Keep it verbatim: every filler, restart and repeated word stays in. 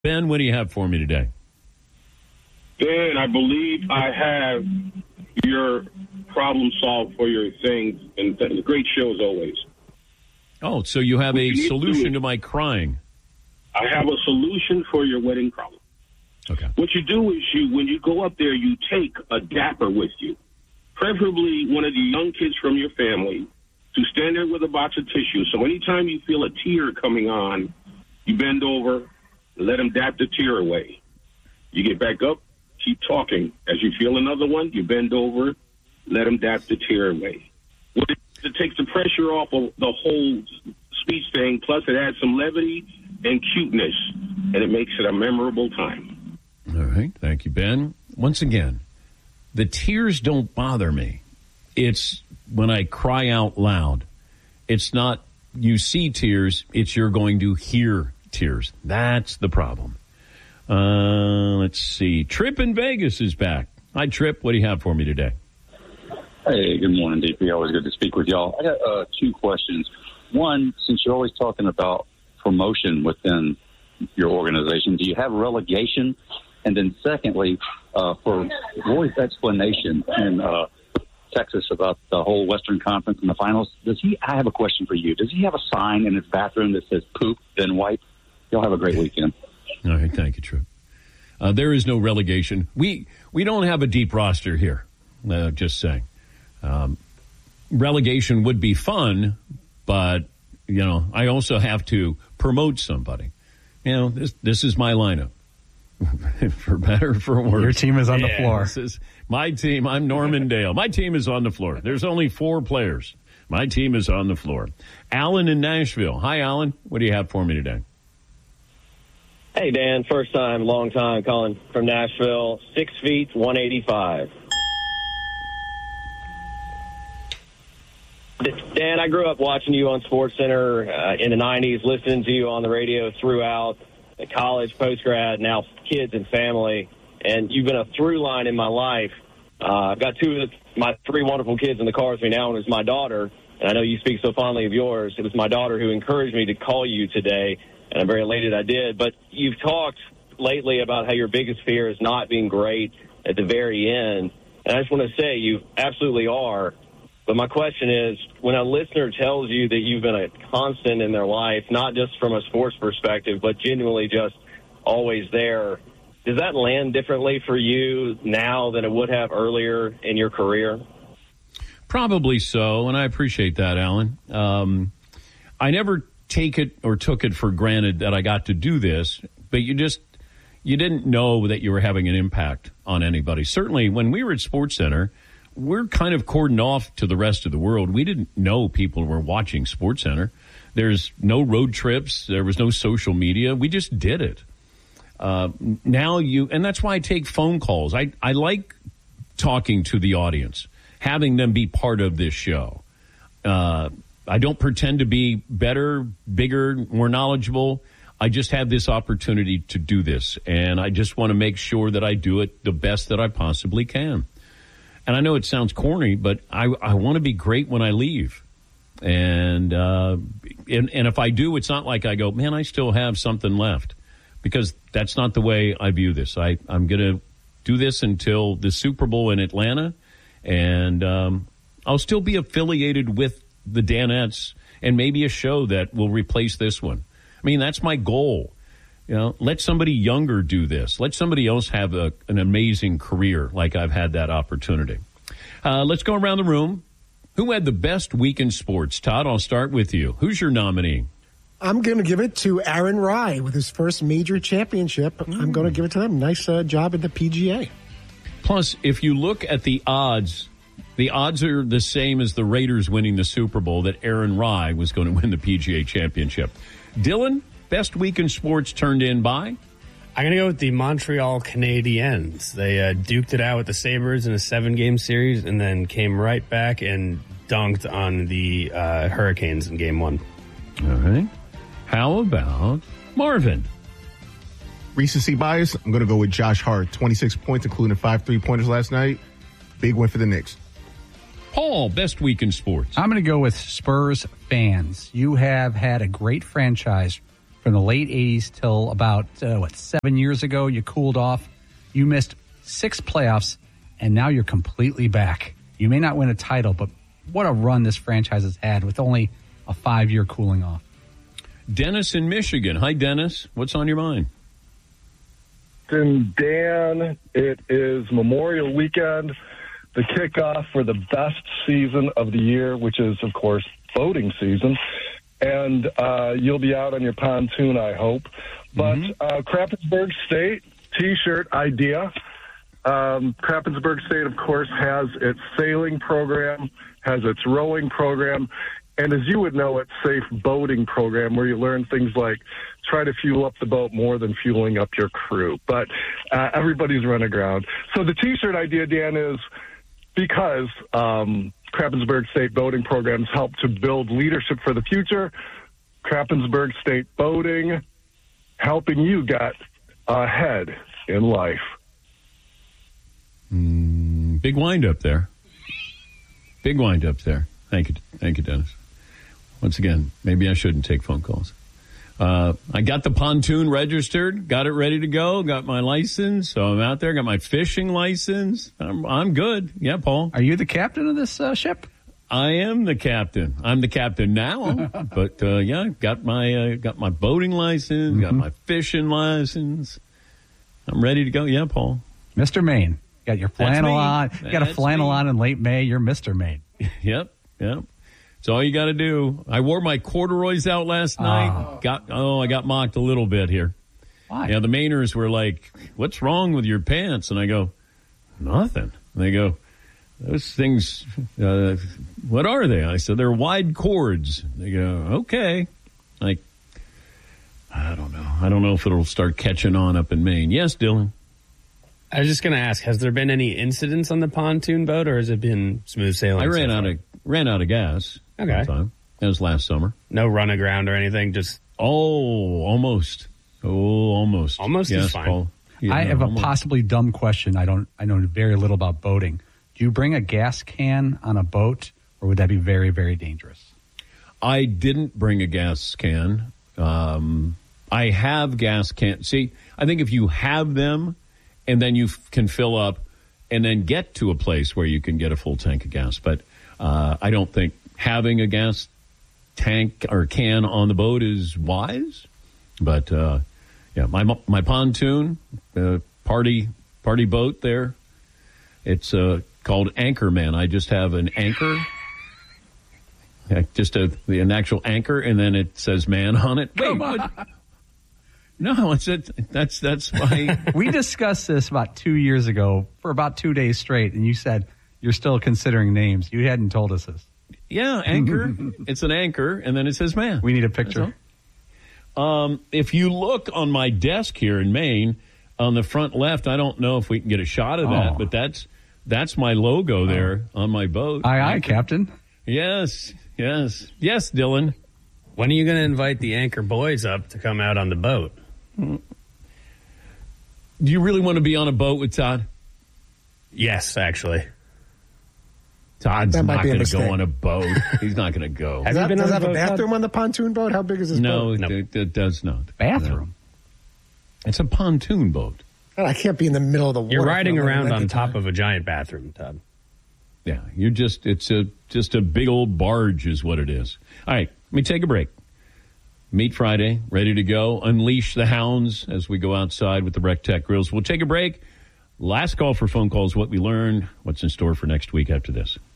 Ben, what do you have for me today? Ben, I believe I have your problem solved for your things, and the great show as always. Oh, so you have a solution to my crying. I have a solution for your wedding problem. Okay. What you do is you, when you go up there, you take a dapper with you, preferably one of the young kids from your family, to stand there with a box of tissue. So anytime you feel a tear coming on, you bend over, let them dap the tear away. You get back up, keep talking. As you feel another one, you bend over, let them dap the tear away. It takes the pressure off of the whole speech thing, plus it adds some levity and cuteness, and it makes it a memorable time. All right. Thank you, Ben. Once again, the tears don't bother me. It's when I cry out loud. It's not you see tears, it's you're going to hear tears. That's the problem. Uh, let's see. Trip in Vegas is back. Hi, Trip. What do you have for me today? Hey, good morning, D P. Always good to speak with y'all. I got uh, two questions. One, since you're always talking about promotion within your organization, do you have relegation? And then secondly, uh, for Roy's explanation in uh, Texas about the whole Western Conference and the finals, does he? I have a question for you. Does he have a sign in his bathroom that says poop, then wipe? Y'all have a great weekend. All right. Thank you, Trip. Uh, there is no relegation. We, we don't have a deep roster here, uh, just saying. Um, relegation would be fun, but, you know, I also have to promote somebody. You know, this this is my lineup. For better or for worse. Your team is on yeah, the floor. This is my team. I'm Norman Dale. My team is on the floor. There's only four players. My team is on the floor. Alan in Nashville. Hi, Alan. What do you have for me today? Hey, Dan. First time, long time calling from Nashville. Six feet, one eighty-five. Dan, I grew up watching you on SportsCenter uh, in the nineties, listening to you on the radio throughout, at college, post-grad, now kids and family, and you've been a through line in my life. Uh, I've got two of the, my three wonderful kids in the car with me now, and it's my daughter, and I know you speak so fondly of yours. It was my daughter who encouraged me to call you today, and I'm very elated I did. But you've talked lately about how your biggest fear is not being great at the very end, and I just want to say you absolutely are. But my question is, when a listener tells you that you've been a constant in their life, not just from a sports perspective, but genuinely just always there, does that land differently for you now than it would have earlier in your career? Probably so, and I appreciate that, Alan. Um, I never take it or took it for granted that I got to do this, but you just you didn't know that you were having an impact on anybody. Certainly, when we were at SportsCenter, we're kind of cordoned off to the rest of the world. We didn't know people were watching SportsCenter. There's no road trips. There was no social media. We just did it. Uh, now you, and that's why I take phone calls. I, I like talking to the audience, having them be part of this show. Uh, I don't pretend to be better, bigger, more knowledgeable. I just have this opportunity to do this, and I just want to make sure that I do it the best that I possibly can. And I know it sounds corny, but I, I want to be great when I leave. And, uh, and and if I do, it's not like I go, man, I still have something left. Because that's not the way I view this. I, I'm going to do this until the Super Bowl in Atlanta. And um, I'll still be affiliated with the Danettes and maybe a show that will replace this one. I mean, that's my goal. You know, let somebody younger do this. Let somebody else have a, an amazing career like I've had that opportunity. Uh, let's go around the room. Who had the best week in sports? Todd, I'll start with you. Who's your nominee? I'm going to give it to Aaron Rai with his first major championship. Mm. I'm going to give it to them. Nice uh, job at the P G A. Plus, if you look at the odds, the odds are the same as the Raiders winning the Super Bowl that Aaron Rai was going to win the P G A championship. Dylan? Best week in sports turned in by? I'm going to go with the Montreal Canadiens. They uh, duked it out with the Sabres in a seven-game series and then came right back and dunked on the uh, Hurricanes in game one. All right. How about Marvin? Recency bias, I'm going to go with Josh Hart. twenty-six points, including five three-pointers last night. Big win for the Knicks. Paul, best week in sports. I'm going to go with Spurs fans. You have had a great franchise from the late eighties till about, uh, what, seven years ago, you cooled off. You missed six playoffs, and now you're completely back. You may not win a title, but what a run this franchise has had with only a five-year cooling off. Dennis in Michigan. Hi, Dennis. What's on your mind? And Dan, it is Memorial Weekend, the kickoff for the best season of the year, which is, of course, boating season. And uh, you'll be out on your pontoon, I hope. But mm-hmm. uh, Krappensburg State T-shirt idea. Um, Krappensburg State, of course, has its sailing program, has its rowing program, and as you would know, its safe boating program where you learn things like try to fuel up the boat more than fueling up your crew. But uh, everybody's run aground. So the T-shirt idea, Dan, is because um, Krappensburg State boating programs help to build leadership for the future. Krappensburg State boating helping you get ahead in life. Mm, big wind up there. Big wind up there. Thank you. Thank you, Dennis. Once again, maybe I shouldn't take phone calls. Uh, I got the pontoon registered, got it ready to go, got my license, so I'm out there, got my fishing license. I'm, I'm good. Yeah, Paul. Are you the captain of this uh, ship? I am the captain. I'm the captain now, but uh, yeah, got my uh, got my boating license, mm-hmm. got my fishing license. I'm ready to go. Yeah, Paul. Mister Maine. Got your flannel on. You got a That's flannel me. on in late May. You're Mister Maine. Yep, yep. It's all you got to do. I wore my corduroys out last night. Oh. Got oh, I got mocked a little bit here. Why? Yeah, the Mainers were like, "What's wrong with your pants?" And I go, "Nothing." And they go, "Those things, uh, what are they?" I said, "They're wide cords." They go, "Okay." Like, I don't know. I don't know if it'll start catching on up in Maine. Yes, Dylan. I was just going to ask, has there been any incidents on the pontoon boat, or has it been smooth sailing? I ran so out far? of ran out of gas. Okay. One time. That was last summer. No run aground or anything, just... Oh, almost. Oh, almost. Almost yes, is fine. Paul. Yeah, I have almost. a possibly dumb question. I don't. I know very little about boating. Do you bring a gas can on a boat, or would that be very, very dangerous? I didn't bring a gas can. Um, I have gas cans. See, I think if you have them and then you f- can fill up and then get to a place where you can get a full tank of gas. But uh, I don't think having a gas tank or can on the boat is wise. But, uh, yeah, my my pontoon, uh, party party boat there, it's uh, called Anchorman. I just have an anchor. Yeah, just a, an actual anchor, and then it says man on it. Wait, what? No, it's it. That's that's my. We discussed this about two years ago for about two days straight, and you said you're still considering names. You hadn't told us this. Yeah, anchor. It's an anchor, and then it says man. We need a picture. Um, if you look on my desk here in Maine, on the front left, I don't know if we can get a shot of that, Oh. but that's that's my logo there on my boat. Aye, aye, Captain. Yes, yes, yes, Dylan. When are you going to invite the Anchor boys up to come out on the boat? Do you really want to be on a boat with Todd? Yes, actually. Todd's That might not be a going to go mistake. on a boat. He's not going to go. Have Does you that, been does on it have the a boat, Todd? bathroom on the pontoon boat? How big is this No, boat? it, it does not. Bathroom. It's a pontoon boat. God, I can't be in the middle of the water. You're riding for a around length on of top time. of a giant bathroom, Todd. Yeah, you're just, it's a just a big old barge is what it is. All right, let me take a break. Meat Friday, ready to go. Unleash the hounds as we go outside with the Rec Tech Grills. We'll take a break. Last call for phone calls, what we learned, what's in store for next week after this.